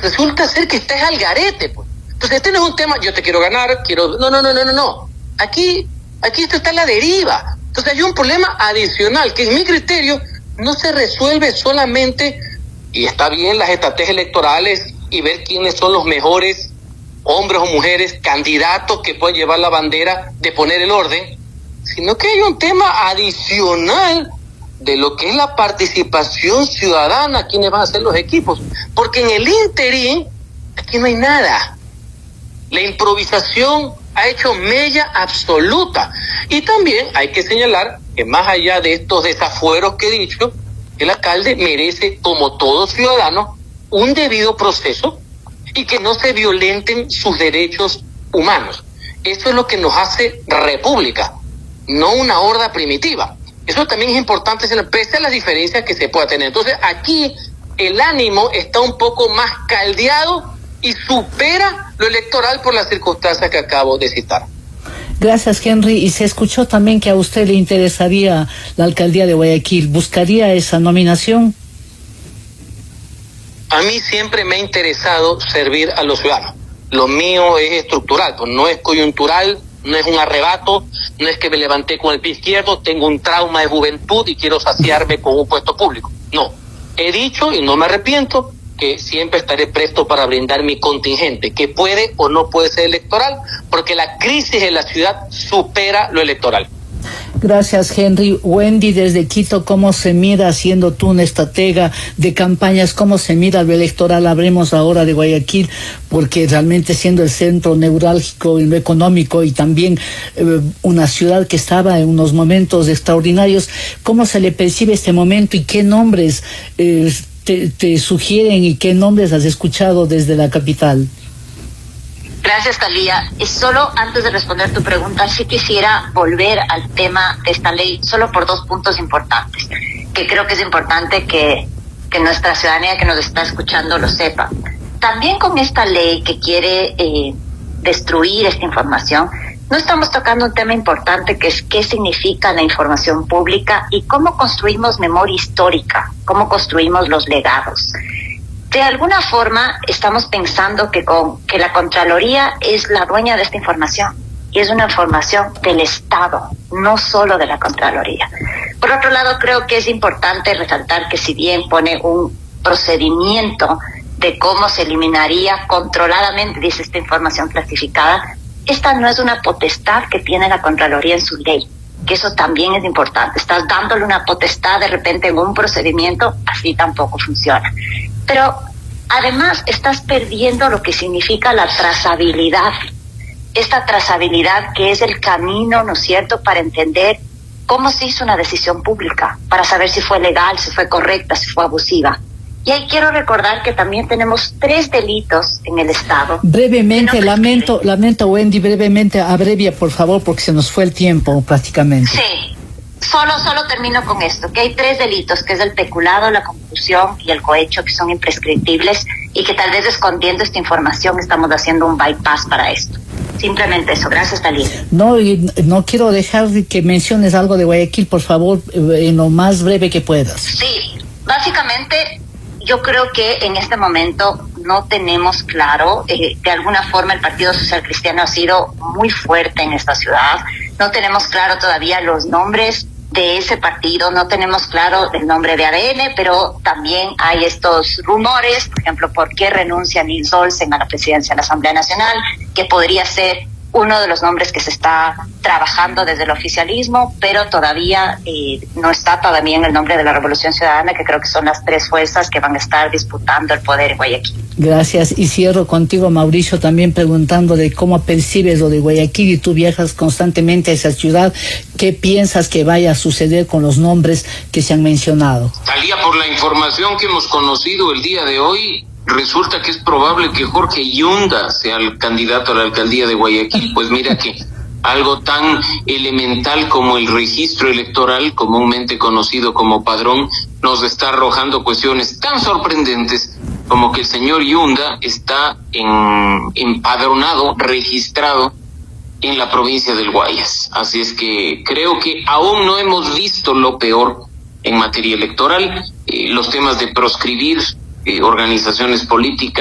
resulta ser que estás al garete, pues. Entonces este no es un tema, yo te quiero ganar, no. Aquí esto está a la deriva. Entonces hay un problema adicional que en mi criterio no se resuelve solamente, y está bien las estrategias electorales y ver quiénes son los mejores hombres o mujeres candidatos que pueden llevar la bandera de poner el orden, sino que hay un tema adicional de lo que es la participación ciudadana, quienes van a ser los equipos, porque en el interín aquí no hay nada. La improvisación ha hecho mella absoluta. Y también hay que señalar que más allá de estos desafueros que he dicho, el alcalde merece, como todo ciudadano, un debido proceso y que no se violenten sus derechos humanos. Eso es lo que nos hace república, no una horda primitiva. Eso también es importante, pese a las diferencias que se pueda tener. Entonces aquí el ánimo está un poco más caldeado y supera lo electoral por las circunstancias que acabo de citar. Gracias, Henry. Y se escuchó también que a usted le interesaría la alcaldía de Guayaquil. ¿Buscaría esa nominación? A mí siempre me ha interesado servir a los ciudadanos. Lo mío es estructural, pues no es coyuntural, no es un arrebato, no es que me levanté con el pie izquierdo, tengo un trauma de juventud y quiero saciarme con un puesto público. No, he dicho y no me arrepiento que siempre estaré presto para brindar mi contingente, que puede o no puede ser electoral, porque la crisis en la ciudad supera lo electoral. Gracias, Henry. Wendy, desde Quito, ¿cómo se mira, siendo tú una estratega de campañas, cómo se mira lo electoral? Hablemos ahora de Guayaquil, porque realmente siendo el centro neurálgico en lo económico y también una ciudad que estaba en unos momentos extraordinarios, ¿cómo se le percibe este momento y qué nombres te sugieren y qué nombres has escuchado desde la capital? Gracias, Talía. Y solo antes de responder tu pregunta, sí quisiera volver al tema de esta ley, solo por dos puntos importantes, que creo que es importante que nuestra ciudadanía que nos está escuchando lo sepa. También con esta ley que quiere destruir esta información, no estamos tocando un tema importante que es qué significa la información pública y cómo construimos memoria histórica, cómo construimos los legados. De alguna forma estamos pensando que la Contraloría es la dueña de esta información y es una información del Estado, no solo de la Contraloría. Por otro lado, creo que es importante resaltar que si bien pone un procedimiento de cómo se eliminaría controladamente, dice, esta información clasificada, esta no es una potestad que tiene la Contraloría en su ley, que eso también es importante. Estás dándole una potestad de repente en un procedimiento, así tampoco funciona. Pero además estás perdiendo lo que significa la trazabilidad. Esta trazabilidad que es el camino, ¿no es cierto?, para entender cómo se hizo una decisión pública, para saber si fue legal, si fue correcta, si fue abusiva. Y ahí quiero recordar que también tenemos 3 delitos en el Estado. Brevemente, lamento, Wendy, brevemente, abrevia, por favor, porque se nos fue el tiempo prácticamente. Sí. Solo termino con esto, que hay 3 delitos, que es el peculado, la concusión y el cohecho, que son imprescriptibles y que tal vez escondiendo esta información estamos haciendo un bypass para esto. Simplemente eso. Gracias, Talía. No quiero dejar que menciones algo de Guayaquil, por favor, en lo más breve que puedas. Sí, básicamente yo creo que en este momento no tenemos claro, de alguna forma el Partido Social Cristiano ha sido muy fuerte en esta ciudad, no tenemos claro todavía los nombres de ese partido, no tenemos claro el nombre de ADN, pero también hay estos rumores, por ejemplo, ¿por qué renuncia Nils Olsen a la presidencia de la Asamblea Nacional? Que podría ser uno de los nombres que se está trabajando desde el oficialismo, pero todavía no está todavía en el nombre de la Revolución Ciudadana, que creo que son las 3 fuerzas que van a estar disputando el poder en Guayaquil. Gracias. Y cierro contigo, Mauricio, también preguntando de cómo percibes lo de Guayaquil, y tú viajas constantemente a esa ciudad. ¿Qué piensas que vaya a suceder con los nombres que se han mencionado? Talía, por la información que hemos conocido el día de hoy, resulta que es probable que Jorge Yunda sea el candidato a la alcaldía de Guayaquil. Pues mira que algo tan elemental como el registro electoral, comúnmente conocido como padrón, nos está arrojando cuestiones tan sorprendentes como que el señor Yunda está empadronado, registrado en la provincia del Guayas. Así es que creo que aún no hemos visto lo peor en materia electoral. Los temas de proscribir organizaciones políticas